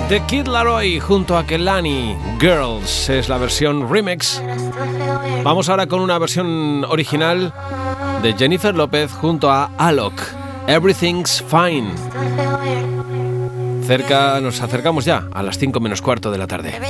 The Kid Laroi junto a Kehlani, Girls, es la versión remix. Vamos ahora con una versión original de Jennifer López junto a Alok, Everything's Fine. Nos acercamos ya a las 5 menos cuarto de la tarde.